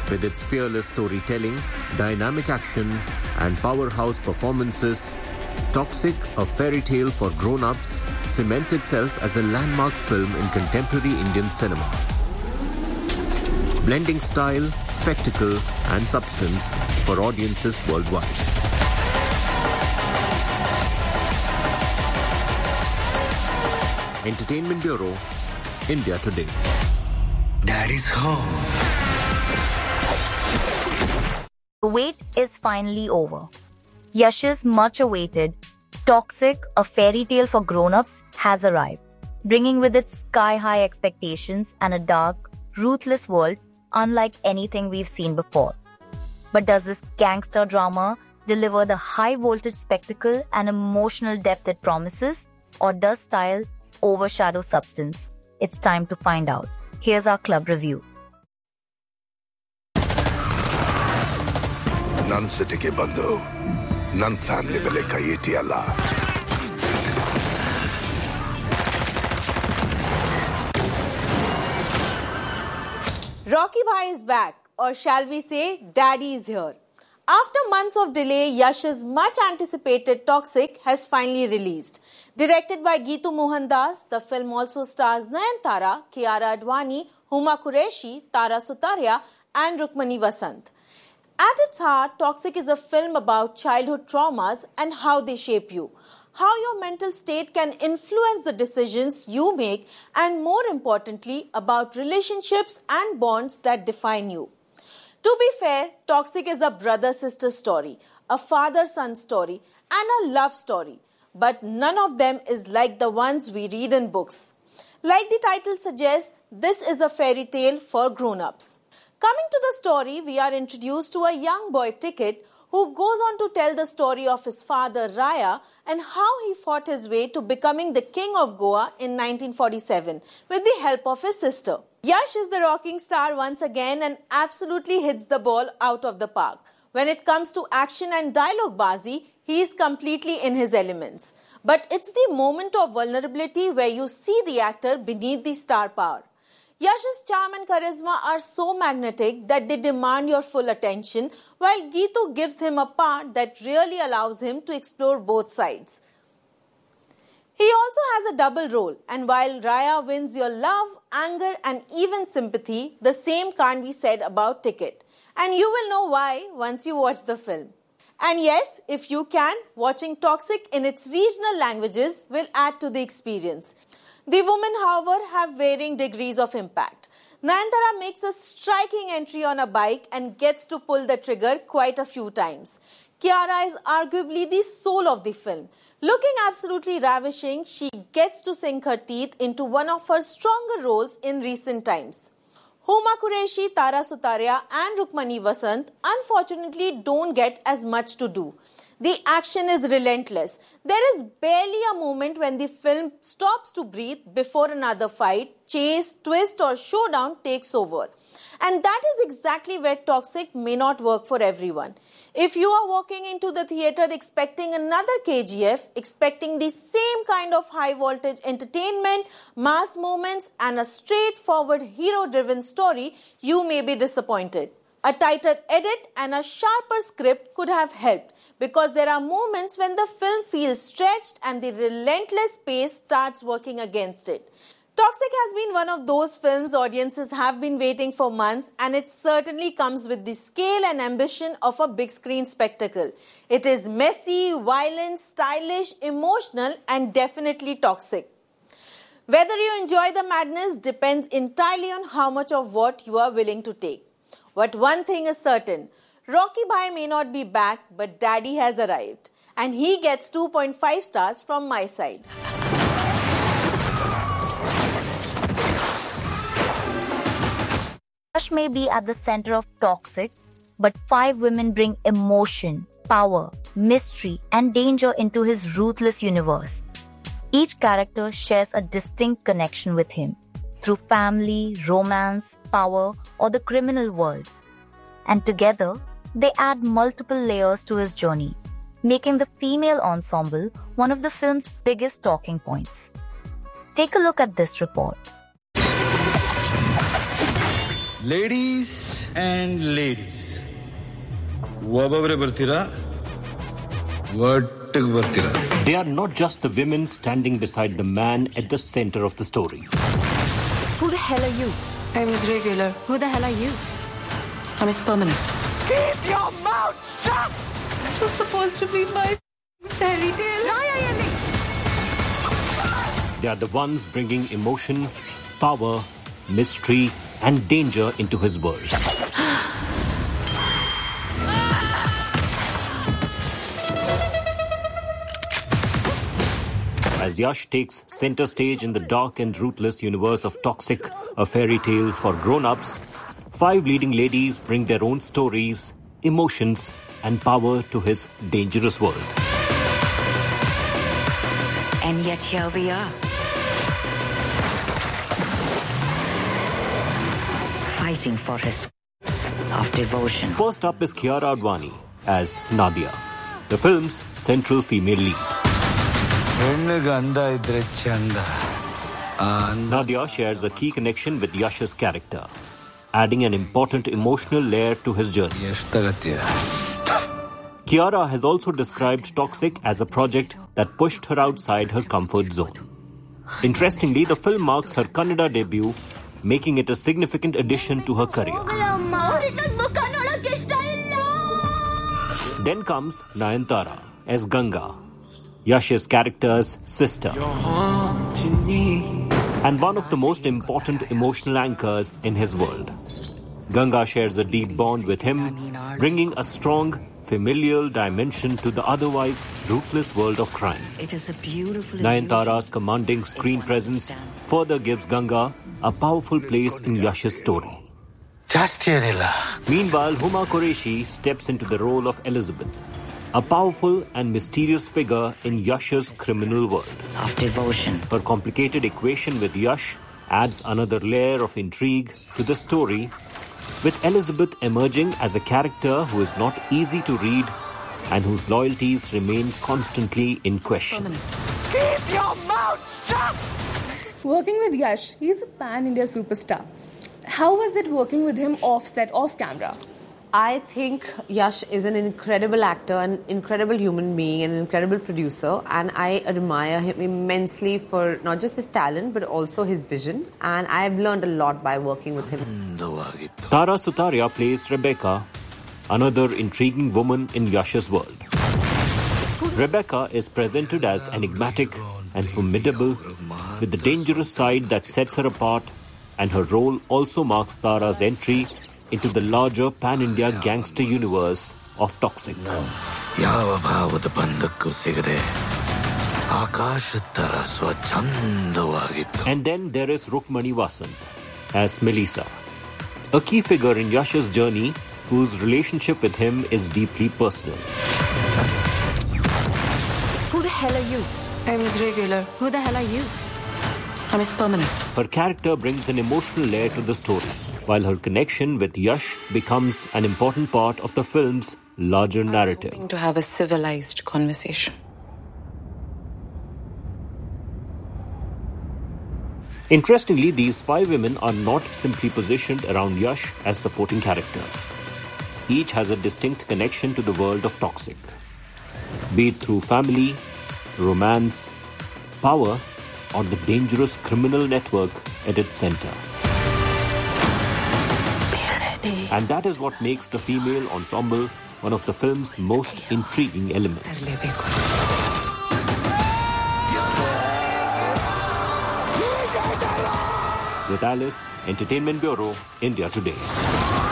With its fearless storytelling, dynamic action, and powerhouse performances, Toxic, a fairy tale for grown-ups, cements itself as a landmark film in contemporary Indian cinema. Blending style, spectacle, and substance for audiences worldwide. Entertainment Bureau, India Today. Daddy's home. The wait is finally over. Yash's much-awaited Toxic, a fairy tale for grown-ups, has arrived, bringing with it sky-high expectations and a dark, ruthless world unlike anything we've seen before. But does this gangster drama deliver the high-voltage spectacle and emotional depth it promises, or does style overshadow substance? It's time to find out. Here's our club review. Nan city ke bando, nan family bele kayeti Allah. Rocky Bhai is back, or shall we say, Daddy is here. After months of delay, Yash's much-anticipated Toxic has finally released. Directed by Geetu Mohandas, the film also stars Nayanthara, Kiara Advani, Huma Qureshi, Tara Sutaria, and Rukmini Vasant. At its heart, Toxic is a film about childhood traumas and how they shape you, how your mental state can influence the decisions you make, and more importantly, about relationships and bonds that define you. To be fair, Toxic is a brother-sister story, a father-son story, and a love story. But none of them is like the ones we read in books. Like the title suggests, this is a fairy tale for grown-ups. Coming to the story, we are introduced to a young boy, Ticket, who goes on to tell the story of his father, Raya, and how he fought his way to becoming the king of Goa in 1947 with the help of his sister. Yash is the rocking star once again and absolutely hits the ball out of the park. When it comes to action and dialogue bazi, he is completely in his elements. But it's the moment of vulnerability where you see the actor beneath the star power. Yash's charm and charisma are so magnetic that they demand your full attention, while Geetu gives him a part that really allows him to explore both sides. He also has a double role, and while Raya wins your love, anger and even sympathy, the same can't be said about Ticket. And you will know why once you watch the film. And yes, if you can, watching Toxic in its regional languages will add to the experience. The women, however, have varying degrees of impact. Nayanthara makes a striking entry on a bike and gets to pull the trigger quite a few times. Kiara is arguably the soul of the film. Looking absolutely ravishing, she gets to sink her teeth into one of her stronger roles in recent times. Huma Qureshi, Tara Sutaria and Rukmini Vasant unfortunately don't get as much to do. The action is relentless. There is barely a moment when the film stops to breathe before another fight, chase, twist or showdown takes over. And that is exactly where Toxic may not work for everyone. If you are walking into the theatre expecting another KGF, expecting the same kind of high voltage entertainment, mass moments and a straightforward hero-driven story, you may be disappointed. A tighter edit and a sharper script could have helped, because there are moments when the film feels stretched and the relentless pace starts working against it. Toxic has been one of those films audiences have been waiting for months, and it certainly comes with the scale and ambition of a big screen spectacle. It is messy, violent, stylish, emotional and definitely toxic. Whether you enjoy the madness depends entirely on how much of what you are willing to take. But one thing is certain, Rocky Bhai may not be back, but Daddy has arrived. And he gets 2.5 stars from my side. Yash may be at the center of Toxic, but 5 women bring emotion, power, mystery, and danger into his ruthless universe. Each character shares a distinct connection with him through family, romance, power, or the criminal world. And together, they add multiple layers to his journey, making the female ensemble one of the film's biggest talking points. Take a look at this report. Ladies and ladies. ಒಬ್ಬೊಬ್ಬರೇ ಬರ್ತೀರಾ ಒಟ್ಟಿಗೆ ಬರ್ತೀರಾ? They are not just the women standing beside the man at the center of the story. Who the hell are you? I'm his regular. Who the hell are you? I'm his permanent. Keep your mouth shut! This was supposed to be my fairy tale. They are the ones bringing emotion, power, mystery, and danger into his world. As Yash takes center stage in the dark and ruthless universe of Toxic, a fairy tale for grown-ups, 5 leading ladies bring their own stories, emotions, and power to his dangerous world. And yet here we are. Fighting for his of devotion. First up is Kiara Advani as Nadia, the film's central female lead. Nadia shares a key connection with Yash's character, adding an important emotional layer to his journey. Kiara has also described Toxic as a project that pushed her outside her comfort zone. Interestingly, the film marks her Kannada debut, making it a significant addition to her career. Then comes Nayanthara as Ganga, Yash's character's sister, and one of the most important emotional anchors in his world. Ganga shares a deep bond with him, bringing a strong, familial dimension to the otherwise ruthless world of crime. It is a beautiful. Nayanthara's commanding screen presence further gives Ganga a powerful place in Yash's story. Meanwhile, Huma Qureshi steps into the role of Elizabeth, a powerful and mysterious figure in Yash's criminal world. Of devotion. Her complicated equation with Yash adds another layer of intrigue to the story, with Elizabeth emerging as a character who is not easy to read and whose loyalties remain constantly in question. Keep your mouth shut! Working with Yash, he's a pan-India superstar. How was it working with him off-set, off-camera? I think Yash is an incredible actor, an incredible human being, an incredible producer, and I admire him immensely for not just his talent but also his vision, and I've learned a lot by working with him. Tara Sutaria plays Rebecca, another intriguing woman in Yash's world. Rebecca is presented as enigmatic and formidable, with the dangerous side that sets her apart, and her role also marks Tara's entry into the larger pan-India gangster universe of Toxic. And then there is Rukmani Vasant as Melissa, a key figure in Yash's journey whose relationship with him is deeply personal. Who the hell are you? I'm his regular. Who the hell are you? I'm his permanent. Her character brings an emotional layer to the story, while her connection with Yash becomes an important part of the film's larger narrative. Hoping to have a civilized conversation. Interestingly, these 5 women are not simply positioned around Yash as supporting characters. Each has a distinct connection to the world of Toxic, be it through family, romance, power, or the dangerous criminal network at its center. And that is what makes the female ensemble one of the film's most intriguing elements. With Alice, Entertainment Bureau, India Today.